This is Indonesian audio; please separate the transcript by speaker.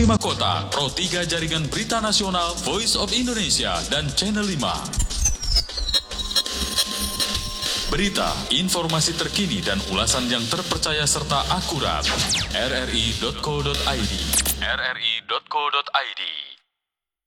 Speaker 1: 5 Kota, Pro 3 Jaringan Berita Nasional, Voice of Indonesia, dan Channel 5. Berita, informasi terkini dan ulasan yang terpercaya serta akurat. rri.co.id. rri.co.id